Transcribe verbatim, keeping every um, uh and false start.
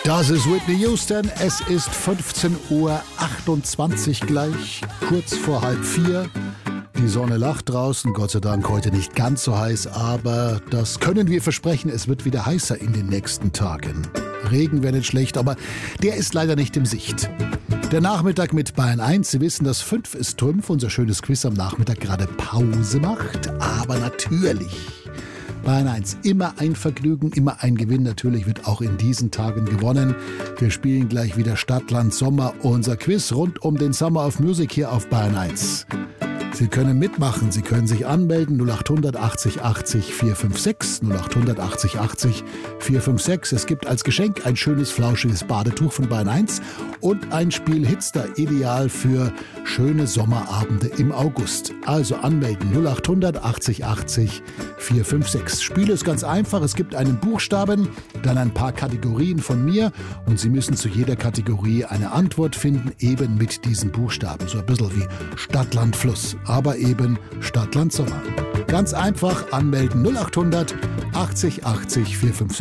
Das ist Whitney Houston. Es ist fünfzehn Uhr achtundzwanzig gleich, kurz vor halb vier. Die Sonne lacht draußen, Gott sei Dank heute nicht ganz so heiß, aber das können wir versprechen, es wird wieder heißer in den nächsten Tagen. Regen wäre nicht schlecht, aber der ist leider nicht in Sicht. Der Nachmittag mit Bayern eins, Sie wissen, dass fünf ist Trumpf, unser schönes Quiz am Nachmittag gerade Pause macht, aber natürlich Bayern eins, immer ein Vergnügen, immer ein Gewinn. Natürlich wird auch in diesen Tagen gewonnen. Wir spielen gleich wieder Stadt, Land, Sommer, unser Quiz rund um den Summer of Music hier auf Bayern eins. Sie können mitmachen, Sie können sich anmelden, null acht hundert achtzig achtzig vier fünf sechs, null acht hundert achtzig achtzig vier fünf sechs. Es gibt als Geschenk ein schönes, flauschiges Badetuch von Bayern eins und ein Spiel Hitster, ideal für schöne Sommerabende im August. Also anmelden, null acht hundert achtzig achtzig vier fünf sechs. Spiel ist ganz einfach, es gibt einen Buchstaben, dann ein paar Kategorien von mir und Sie müssen zu jeder Kategorie eine Antwort finden, eben mit diesen Buchstaben. So ein bisschen wie Stadt, Land, Fluss, aber eben Stadt, Land, Sommer. Ganz einfach anmelden, null acht hundert achtzig achtzig vier fünf sechs.